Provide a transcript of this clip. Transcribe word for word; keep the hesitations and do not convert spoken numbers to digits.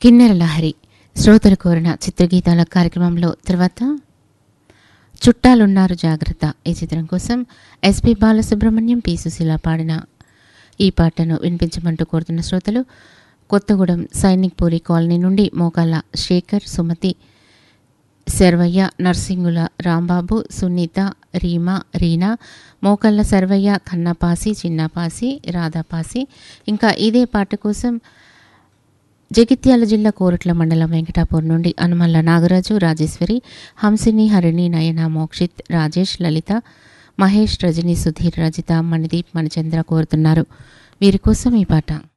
కిన్నెర లహరి శ్రోతలు కోరిన చిత్రగీతాల కార్యక్రమంలో తర్వాత చుట్టాలున్నారు జాగ్రత్త ఈ చిత్రం కోసం ఎస్పి బాలసుబ్రహ్మణ్యం పి సుశీల పాడిన ఈ పాటను వినిపించమంటూ కోరుతున్న శ్రోతలు కొత్తగూడెం సైనిక్ పూరి కాలనీ నుండి మోకాళ్ళ శేఖర్ సుమతి శర్వయ్య నర్సింగుల రాంబాబు సునీత రీమా రీనా మోకళ్ళ సర్వయ్య కన్నపాసి చిన్నపాసి రాధాపాసి ఇంకా ఇదే పాట కోసం జగిత్యాల జిల్లా కోరుట్ల మండలం వెంకటాపూర్ నుండి అనుమల్ల నాగరాజు రాజేశ్వరి హంసిని హరిణి నయన మోక్షిత్ రాజేష్ లలిత మహేష్ రజని సుధీర్ రజిత మణిదీప్ మణిచంద్ర కోరుతున్నారు వీరి కోసం ఈ పాట.